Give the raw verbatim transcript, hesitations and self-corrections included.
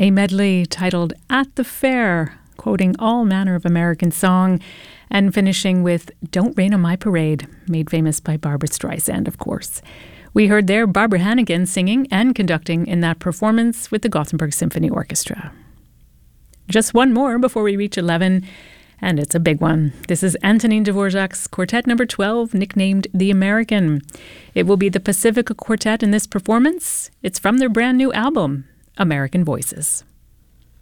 a medley titled At the Fair, quoting all manner of American song, and finishing with Don't Rain on My Parade, made famous by Barbra Streisand, of course. We heard there Barbara Hannigan singing and conducting in that performance with the Gothenburg Symphony Orchestra. Just one more before we reach eleven, and it's a big one. This is Antonin Dvorak's Quartet number twelve, nicknamed The American. It will be the Pacifica Quartet in this performance. It's from their brand new album, American Voices.